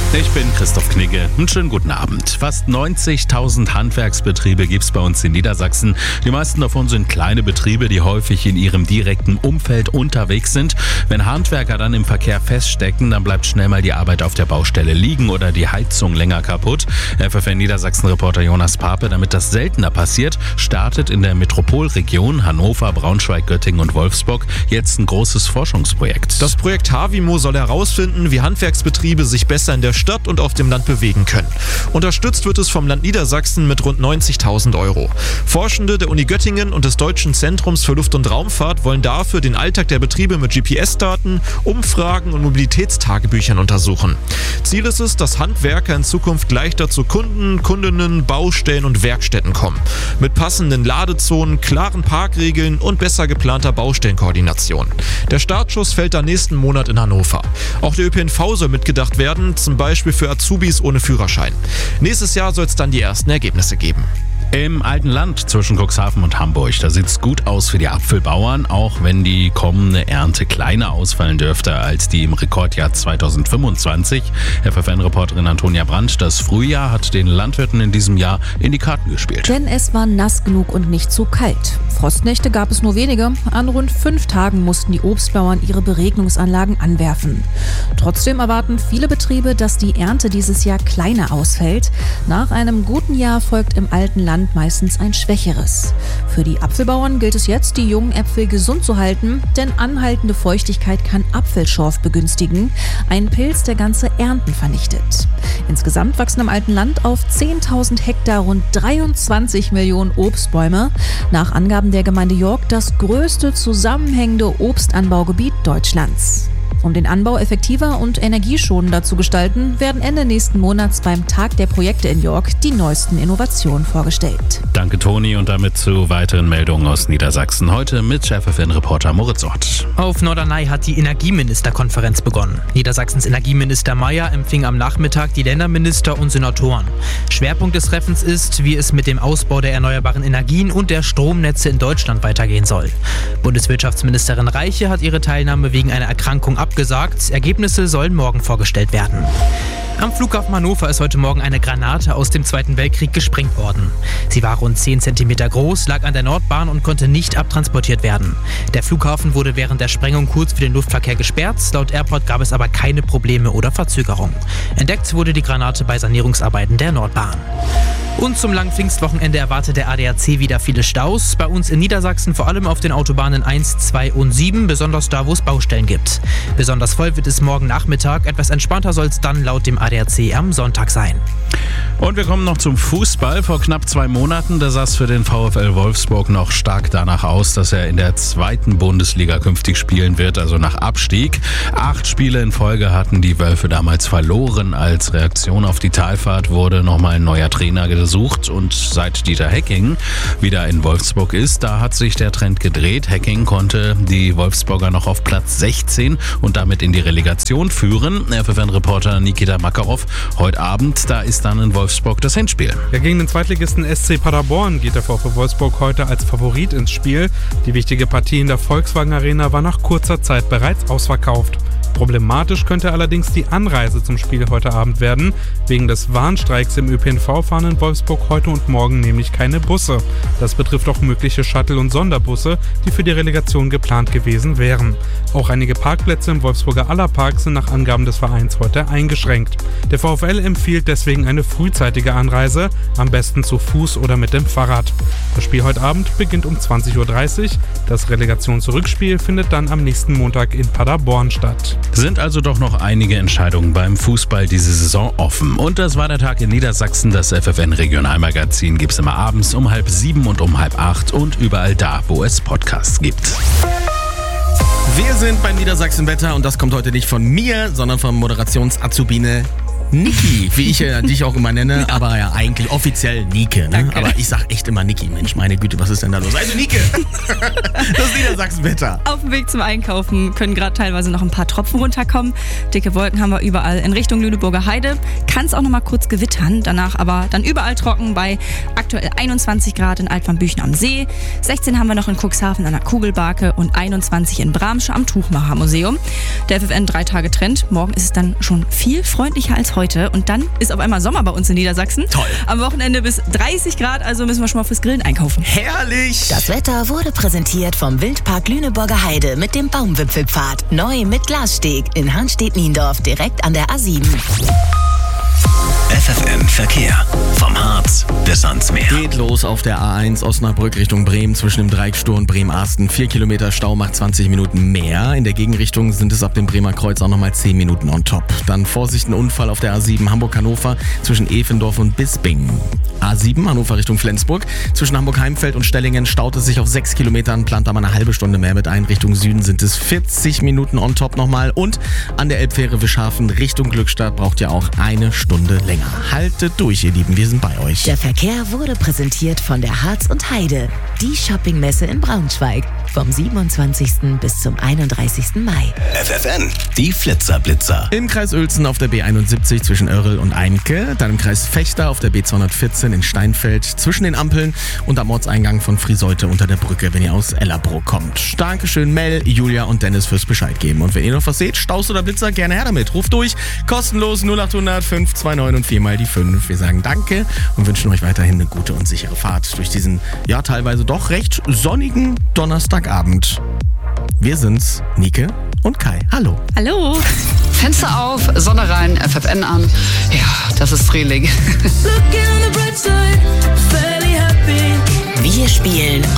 Ich bin Christoph Knigge. Einen schönen guten Abend. Fast 90.000 Handwerksbetriebe gibt es bei uns in Niedersachsen. Die meisten davon sind kleine Betriebe, die häufig in ihrem direkten Umfeld unterwegs sind. Wenn Handwerker dann im Verkehr feststecken, dann bleibt schnell mal die Arbeit auf der Baustelle liegen oder die Heizung länger kaputt. FFN Niedersachsen-Reporter Jonas Pape, damit das seltener passiert, startet in der Metropolregion Hannover, Braunschweig, Göttingen und Wolfsburg jetzt ein großes Forschungsprojekt. Das Projekt Havimo soll herausfinden, wie Handwerksbetriebe sich besser in der Stadt und auf dem Land bewegen können. Unterstützt wird es vom Land Niedersachsen mit rund 90.000 €. Forschende der Uni Göttingen und des Deutschen Zentrums für Luft- und Raumfahrt wollen dafür den Alltag der Betriebe mit GPS-Daten, Umfragen und Mobilitätstagebüchern untersuchen. Ziel ist es, dass Handwerker in Zukunft leichter zu Kunden, Kundinnen, Baustellen und Werkstätten kommen. Mit passenden Ladezonen, klaren Parkregeln und besser geplanter Baustellenkoordination. Der Startschuss fällt dann nächsten Monat in Hannover. Auch der ÖPNV soll mitgedacht werden, zum Beispiel für Azubis ohne Führerschein. Nächstes Jahr soll es dann die ersten Ergebnisse geben. Im alten Land zwischen Cuxhaven und Hamburg, da sieht es gut aus für die Apfelbauern, auch wenn die kommende Ernte kleiner ausfallen dürfte als die im Rekordjahr 2025. FFN-Reporterin Antonia Brandt, das Frühjahr hat den Landwirten in diesem Jahr in die Karten gespielt. Denn es war nass genug und nicht zu kalt. Frostnächte gab es nur wenige. An rund 5 Tagen mussten die Obstbauern ihre Beregnungsanlagen anwerfen. Trotzdem erwarten viele Betriebe, dass die Ernte dieses Jahr kleiner ausfällt. Nach einem guten Jahr folgt im alten Land meistens ein schwächeres. Für die Apfelbauern gilt es jetzt, die jungen Äpfel gesund zu halten, denn anhaltende Feuchtigkeit kann Apfelschorf begünstigen, ein Pilz, der ganze Ernten vernichtet. Insgesamt wachsen im alten Land auf 10.000 Hektar rund 23 Millionen Obstbäume. Nach Angaben der Gemeinde York das größte zusammenhängende Obstanbaugebiet Deutschlands. Um den Anbau effektiver und energieschonender zu gestalten, werden Ende nächsten Monats beim Tag der Projekte in York die neuesten Innovationen vorgestellt. Danke Toni und damit zu weiteren Meldungen aus Niedersachsen. Heute mit FFN-Reporter Moritz Ott. Auf Norderney hat die Energieministerkonferenz begonnen. Niedersachsens Energieminister Mayer empfing am Nachmittag die Länderminister und Senatoren. Schwerpunkt des Treffens ist, wie es mit dem Ausbau der erneuerbaren Energien und der Stromnetze in Deutschland weitergehen soll. Bundeswirtschaftsministerin Reiche hat ihre Teilnahme wegen einer Erkrankung abgesagt. Ergebnisse sollen morgen vorgestellt werden. Am Flughafen Hannover ist heute Morgen eine Granate aus dem Zweiten Weltkrieg gesprengt worden. Sie war rund 10 cm groß, lag an der Nordbahn und konnte nicht abtransportiert werden. Der Flughafen wurde während der Sprengung kurz für den Luftverkehr gesperrt. Laut Airport gab es aber keine Probleme oder Verzögerung. Entdeckt wurde die Granate bei Sanierungsarbeiten der Nordbahn. Und zum langen Pfingstwochenende erwartet der ADAC wieder viele Staus. Bei uns in Niedersachsen vor allem auf den Autobahnen 1, 2 und 7, besonders da, wo es Baustellen gibt. Besonders voll wird es morgen Nachmittag. Etwas entspannter soll es dann laut dem ADAC am Sonntag sein. Und wir kommen noch zum Fußball. Vor knapp 2 Monaten, da sah es für den VfL Wolfsburg noch stark danach aus, dass er in der 2. Bundesliga künftig spielen wird, also nach Abstieg. 8 Spiele in Folge hatten die Wölfe damals verloren. Als Reaktion auf die Talfahrt wurde nochmal ein neuer Trainer gesucht und seit Dieter Hecking wieder in Wolfsburg ist, da hat sich der Trend gedreht. Hecking konnte die Wolfsburger noch auf Platz 16 und damit in die Relegation führen. FFN-Reporter Nikita Makarov, heute Abend, da ist dann in Wolfsburg das Endspiel. Ja, gegen den Zweitligisten SC Paderborn geht der VfL Wolfsburg heute als Favorit ins Spiel. Die wichtige Partie in der Volkswagen Arena war nach kurzer Zeit bereits ausverkauft. Problematisch könnte allerdings die Anreise zum Spiel heute Abend werden. Wegen des Warnstreiks im ÖPNV fahren in Wolfsburg heute und morgen nämlich keine Busse. Das betrifft auch mögliche Shuttle- und Sonderbusse, die für die Relegation geplant gewesen wären. Auch einige Parkplätze im Wolfsburger Allerpark sind nach Angaben des Vereins heute eingeschränkt. Der VfL empfiehlt deswegen eine frühzeitige Anreise, am besten zu Fuß oder mit dem Fahrrad. Das Spiel heute Abend beginnt um 20.30 Uhr. Das Relegationsrückspiel findet dann am nächsten Montag in Paderborn statt. Sind also doch noch einige Entscheidungen beim Fußball diese Saison offen. Und das war der Tag in Niedersachsen. Das FFN-Regionalmagazin gibt es immer abends um 6:30 und um 7:30 und überall da, wo es Podcasts gibt. Wir sind beim Niedersachsen-Wetter und das kommt heute nicht von mir, sondern von Moderations-Azubine Niki, wie ich dich auch immer nenne, aber ja eigentlich offiziell Nike, ne? Danke. Aber ich sag echt immer Niki, Mensch, meine Güte, was ist denn da los? Also Nike, das Niedersachsen-Wetter. Auf dem Weg zum Einkaufen können gerade teilweise noch ein paar Tropfen runterkommen. Dicke Wolken haben wir überall in Richtung Lüneburger Heide. Kann es auch noch mal kurz gewittern, danach aber dann überall trocken bei aktuell 21 Grad in Alt-van-Büchen am See. 16 haben wir noch in Cuxhaven an der Kugelbarke und 21 in Bramsche am Tuchmacher Museum. Der FFN 3-Tage-Trend. Morgen ist es dann schon viel freundlicher als heute. heute. Und dann ist auf einmal Sommer bei uns in Niedersachsen. Toll. Am Wochenende bis 30 Grad, also müssen wir schon mal fürs Grillen einkaufen. Herrlich! Das Wetter wurde präsentiert vom Wildpark Lüneburger Heide mit dem Baumwipfelpfad. Neu mit Glassteg in Hanstedt-Niendorf, direkt an der A7. FFN Verkehr. Vom Harz bis ans Meer. Geht los auf der A1 Osnabrück Richtung Bremen zwischen dem Dreieckstor und Bremen-Arsten. 4 Kilometer Stau macht 20 Minuten mehr. In der Gegenrichtung sind es ab dem Bremer Kreuz auch nochmal 10 Minuten on top. Dann Vorsicht, ein Unfall auf der A7 Hamburg-Hannover zwischen Efendorf und Bisping. A7 Hannover Richtung Flensburg. Zwischen Hamburg-Heimfeld und Stellingen staut es sich auf 6 Kilometern. Plant aber eine halbe Stunde mehr mit ein. Richtung Süden sind es 40 Minuten on top nochmal. Und an der Elbfähre Wischhafen Richtung Glückstadt braucht ihr auch eine Stunde länger. Haltet durch, ihr Lieben, wir sind bei euch. Der Verkehr wurde präsentiert von der Harz und Heide, die Shoppingmesse in Braunschweig. Vom 27. bis zum 31. Mai. FFN, die Flitzer-Blitzer. Im Kreis Uelzen auf der B71 zwischen Oerrl und Eimke, dann im Kreis Fechter auf der B214 in Steinfeld zwischen den Ampeln und am Ortseingang von Frieseute unter der Brücke, wenn ihr aus Ellerbrook kommt. Dankeschön Mel, Julia und Dennis fürs Bescheid geben. Und wenn ihr noch was seht, Staus oder Blitzer, gerne her damit. Ruft durch, kostenlos 0800 529 und 4 mal die 5. Wir sagen Danke und wünschen euch weiterhin eine gute und sichere Fahrt durch diesen, ja teilweise doch recht sonnigen Donnerstagabend. Wir sind's, Nike und Kai. Hallo. Hallo. Fenster auf, Sonne rein, FFN an. Ja, das ist Frühling. Wir spielen